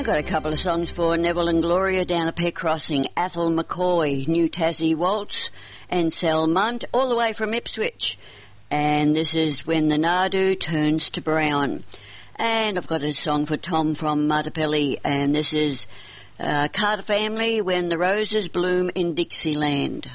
I've got a couple of songs for Neville and Gloria down at Peck Crossing, Athol McCoy, New Tassie Waltz, and Sal Munt, all the way from Ipswich. And this is When the Nardoo Turns to Brown. And I've got a song for Tom from Martapelli, and this is Carter Family, When the Roses Bloom in Dixieland.